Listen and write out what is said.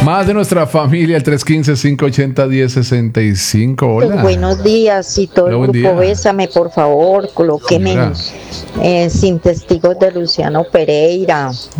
Más de nuestra familia, el 315-580-1065. Hola. Pues buenos días y todo Hola, el buen grupo, día. bésame por favor, colóqueme Señora. sin testigos de Luciano Pereira.